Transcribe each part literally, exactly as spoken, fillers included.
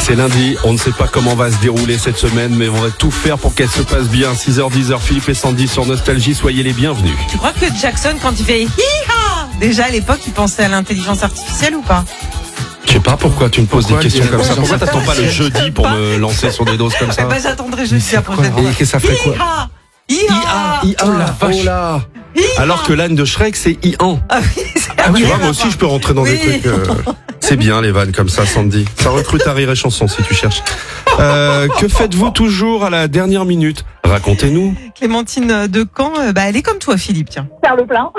C'est lundi, on ne sait pas comment va se dérouler cette semaine, mais on va tout faire pour qu'elle se passe bien. six heures dix, Philippe et Sandy sur Nostalgie, soyez les bienvenus. Tu crois que Jackson, quand il fait hi-ha, déjà à l'époque, il pensait à l'intelligence artificielle ou pas? Je sais pas pourquoi tu me poses Pourquoi des questions il y a- comme ça. Pourquoi Je sais t'attends pas, pas le je jeudi sais pour pas. me lancer sur des doses comme Eh ça? ben, j'attendrai jeudi la prochaine fois. Et que ça ferait quoi? Hi-ha, hi-ha. I A, oh la vache. Oh là. Alors que l'âne de Shrek, c'est I A N. Ah oui, c'est Ah, tu rien vois, à moi aussi, voir. je peux rentrer dans Oui. des trucs. euh, C'est bien, les vannes comme ça, Sandy. Ça recrute à Rire et Chanson, si tu cherches. Euh, que faites-vous toujours à la dernière minute? Racontez-nous. Clémentine de Caen, euh, bah, elle est comme toi, Philippe, tiens. Faire le plein.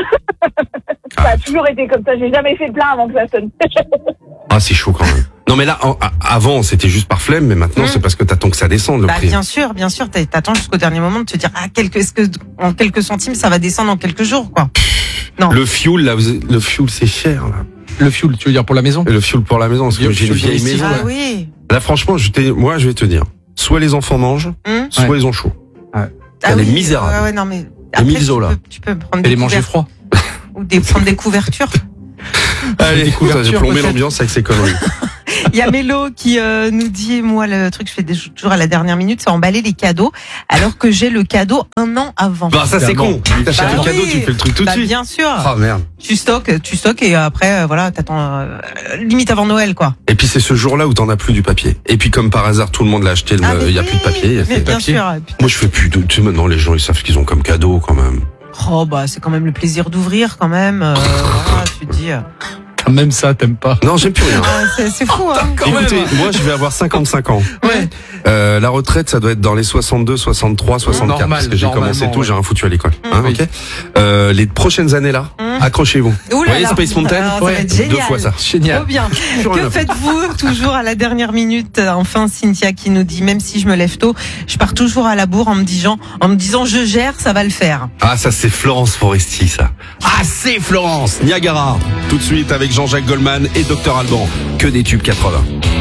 Ça a toujours été comme ça. J'ai jamais fait le plein avant que ça sonne. Ah, c'est chaud quand même. Non, mais là, en- a- avant, c'était juste par flemme, mais maintenant, Mm. c'est parce que t'attends que ça descende, le Bah, prix. bien sûr, bien sûr, t'as- t'attends jusqu'au dernier moment de te dire, ah, quelques, est-ce que, en quelques centimes, ça va descendre en quelques jours, quoi. Non. Le fuel, là, vous- le fuel, c'est cher, là. Le fuel, tu veux dire pour la maison? Et le fuel pour la maison, parce que Le j'ai une fuel vieille domestique, maison. Ah oui. Là, franchement, je t'ai- moi, je vais te dire. Soit les enfants mangent, Hum. soit Ouais. ils ont chaud. Ah Elle est oui, misérable. Ouais, ouais, non, mais. miso, tu là. peux- Tu peux prendre Et des les manger couvertures. froid. Ou des, prendre des couvertures. Allez, Des écoute, j'ai couvertures, plombé peut-être. l'ambiance avec ces conneries. Il y a Mélo qui euh, nous dit, moi, le truc que je fais des- toujours à la dernière minute, c'est emballer les cadeaux, alors que j'ai le cadeau un an avant. Bah, ça, c'est con. Tu t'achètes Bah le cadeau, oui. tu fais le truc tout de Bah, suite. bien sûr. Ah, merde. Tu stockes, tu stockes et après, euh, voilà, t'attends euh, limite avant Noël, quoi. Et puis, c'est ce jour-là où t'en as plus du papier. Et puis, comme par hasard, tout le monde l'a acheté, il Ah, mais y a oui, plus de papier. il y a mais fait- bien papier. sûr. Et puis- Moi, je fais plus de, tu sais, maintenant, les gens, ils savent ce qu'ils ont comme cadeau, quand même. Oh, bah, c'est quand même le plaisir d'ouvrir, quand même. Euh, voilà, tu te dis. euh, Même ça, t'aimes pas. Non, j'aime plus rien. ah, c'est, c'est fou, hein. Écoutez, moi, je vais avoir cinquante-cinq ans. Ouais. Euh, la retraite, ça doit être dans les soixante-deux, soixante-trois, soixante-quatre. Normal, parce que j'ai commencé normalement, tout, ouais. j'ai rien foutu à l'école. Hein, Oui. ok. Euh, les prochaines années là, Hum. accrochez-vous. Ouh Vous là voyez là. Space Mountain? Ah, ça va être Deux génial. fois ça. Génial. Trop bien. Plus rien Que à faire. faites-vous toujours à la dernière minute? Enfin, Cynthia qui nous dit, même si je me lève tôt, je pars toujours à la bourre en me disant, en me disant, je gère, ça va le faire. Ah, ça c'est Florence Foresti, ça. Ah, c'est Florence Niagara. Tout de suite avec Jean-Jacques Goldman et Docteur Alban. Que des tubes quatre-vingts.